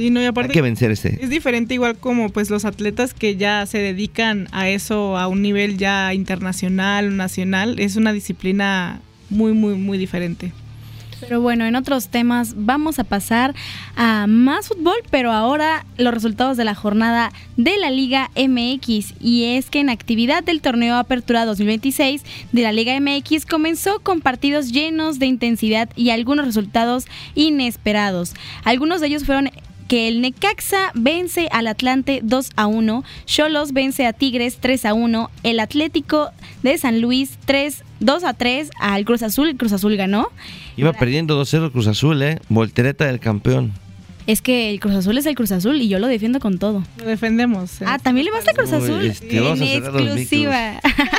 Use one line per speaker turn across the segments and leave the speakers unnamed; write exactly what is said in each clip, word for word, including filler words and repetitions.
Sí, no, y aparte
hay que vencer este.
Es diferente igual como pues los atletas que ya se dedican a eso a un nivel ya internacional, nacional, es una disciplina muy, muy, muy diferente.
Pero bueno, en otros temas vamos a pasar a más fútbol, pero ahora los resultados de la jornada de la Liga M X. Y es que en actividad del torneo Apertura dos mil veintiséis de la Liga M X comenzó con partidos llenos de intensidad y algunos resultados inesperados. Algunos de ellos fueron que el Necaxa vence al Atlante dos a uno, Xolos vence a Tigres tres a uno, el Atlético de San Luis dos a tres al Cruz Azul, el Cruz Azul ganó.
Iba perdiendo dos cero Cruz Azul, ¿eh? Voltereta del campeón.
Es que el Cruz Azul es el Cruz Azul y yo lo defiendo con todo.
Lo defendemos. ¿eh?
Ah, ¿también le vas al Cruz Azul?
Uy, este, vamos a
en
cerrar los
exclusiva.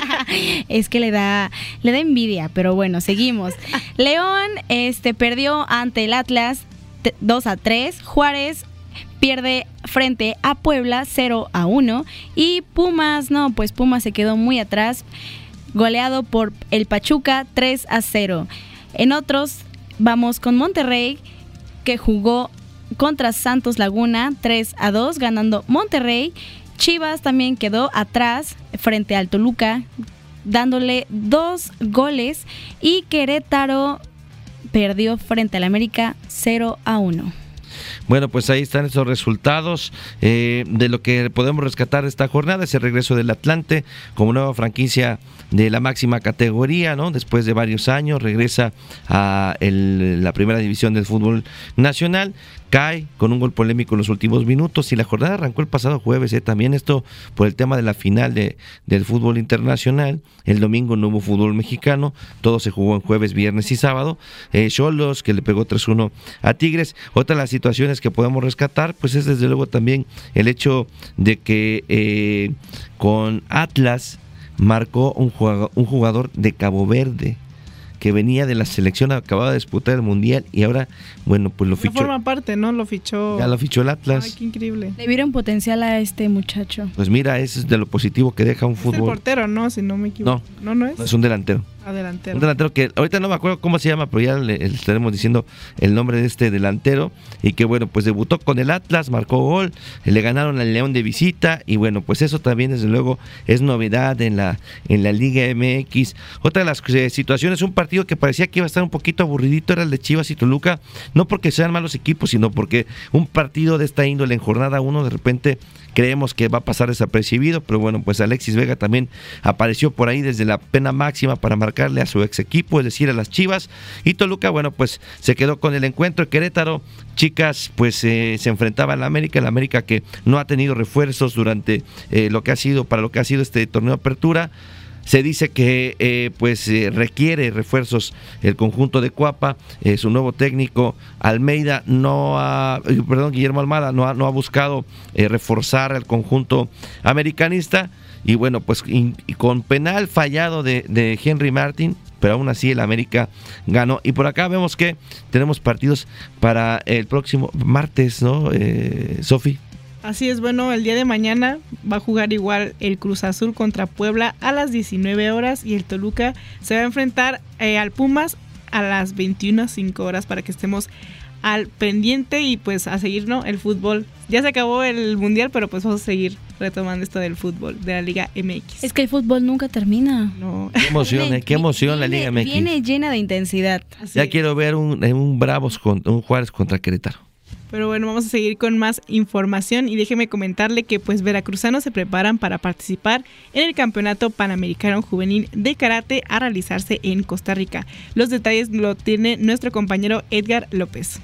Es que le da, le da envidia, pero bueno, seguimos. León este, perdió ante el Atlas dos a tres, Juárez pierde frente a Puebla cero a uno y Pumas, no, pues Pumas se quedó muy atrás, goleado por el Pachuca tres a cero. En otros, vamos con Monterrey, que jugó contra Santos Laguna tres a dos, ganando Monterrey. Chivas también quedó atrás frente al Toluca, dándole dos goles, y Querétaro perdió frente al América cero a uno.
Bueno, pues ahí están esos resultados eh, de lo que podemos rescatar esta jornada, ese regreso del Atlante como nueva franquicia de la máxima categoría, ¿no? Después de varios años regresa a el, la primera división del fútbol nacional, cae con un gol polémico en los últimos minutos y la jornada arrancó el pasado jueves, ¿eh? También esto por el tema de la final de, del fútbol internacional. El domingo no hubo fútbol mexicano, todo se jugó en jueves, viernes y sábado. Xolos eh, que le pegó tres uno a Tigres. Otra de las situaciones que podemos rescatar pues es desde luego también el hecho de que eh, con Atlas marcó un jugador, un jugador de Cabo Verde que venía de la selección, acababa de disputar el Mundial y ahora, bueno, pues lo fichó.
No forma parte, ¿no? Lo fichó.
Ya lo fichó el Atlas.
Ay, qué increíble.
Le vieron potencial a este muchacho.
Pues mira, eso es de lo positivo que deja un fútbol.
Es el portero, ¿no? Si no me equivoco.
No,
no, no es.
No, es un delantero.
Ah, delantero.
Un delantero que ahorita no me acuerdo cómo se llama, pero ya le, le estaremos diciendo el nombre de este delantero. Y que bueno, pues debutó con el Atlas, marcó gol, le ganaron al León de visita. Y bueno, pues eso también desde luego es novedad en la, en la Liga M X. Otra de las eh, situaciones, un partido que parecía que iba a estar un poquito aburridito era el de Chivas y Toluca. No porque sean malos equipos, sino porque un partido de esta índole en jornada uno de repente creemos que va a pasar desapercibido, pero bueno, pues Alexis Vega también apareció por ahí desde la pena máxima para marcarle a su ex equipo, es decir, a las Chivas, y Toluca, bueno, pues se quedó con el encuentro. Querétaro, chicas, pues eh, se enfrentaba a la América, la América que no ha tenido refuerzos durante eh, lo que ha sido, para lo que ha sido este torneo de apertura. Se dice que eh, pues eh, requiere refuerzos el conjunto de Cuapa, eh, su nuevo técnico Almeida no ha, eh, perdón, Guillermo Almada no ha, no ha buscado eh, reforzar al conjunto americanista y bueno, pues y, y con penal fallado de, de Henry Martin, pero aún así el América ganó. Y por acá vemos que tenemos partidos para el próximo martes, ¿no, eh, Sofi?
Así es, bueno, el día de mañana va a jugar igual el Cruz Azul contra Puebla a las diecinueve horas y el Toluca se va a enfrentar eh, al Pumas a las veintiuna cinco horas para que estemos al pendiente y pues a seguir, ¿no? El fútbol. Ya se acabó el Mundial, pero pues vamos a seguir retomando esto del fútbol, de la Liga M X.
Es que el fútbol nunca termina.
No.
Qué emoción, eh, qué emoción la Liga M X.
Viene llena de intensidad.
Así
ya
es.
quiero ver un, un Bravos, con, un Juárez contra Querétaro.
Pero bueno, vamos a seguir con más información y déjeme comentarle que pues veracruzanos se preparan para participar en el Campeonato Panamericano Juvenil de Karate a realizarse en Costa Rica. Los detalles lo tiene nuestro compañero Edgar López.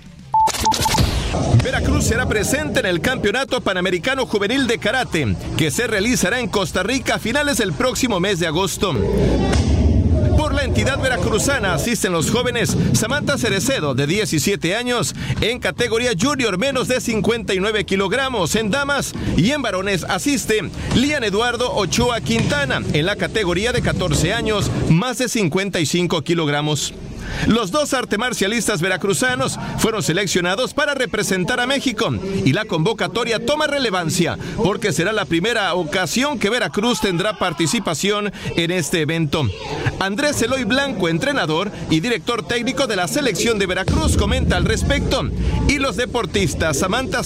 Veracruz será presente en el Campeonato Panamericano Juvenil de Karate, que se realizará en Costa Rica a finales del próximo mes de agosto. Por la entidad veracruzana asisten los jóvenes Samantha Cerecedo, de diecisiete años, en categoría junior menos de cincuenta y nueve kilogramos en damas, y en varones asiste Lian Eduardo Ochoa Quintana, en la categoría de catorce años, más de cincuenta y cinco kilogramos. Los dos artemarcialistas veracruzanos fueron seleccionados para representar a México y la convocatoria toma relevancia porque será la primera ocasión que Veracruz tendrá participación en este evento. Andrés Eloy Blanco, entrenador y director técnico de la selección de Veracruz, comenta al respecto, y los deportistas Samantha